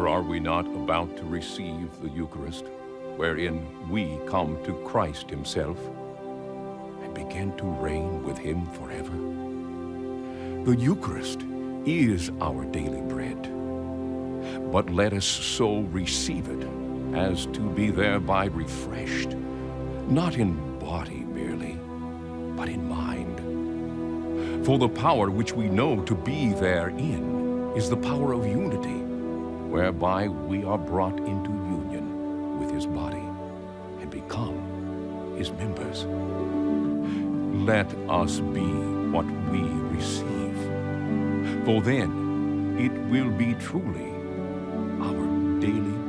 For are we not about to receive the Eucharist, wherein we come to Christ himself and begin to reign with him forever? The Eucharist is our daily bread, but let us so receive it as to be thereby refreshed, not in body merely, but in mind. For the power which we know to be therein is the power of unity, whereby we are brought into union with his body and become his members. Let us be what we receive, for then it will be truly our daily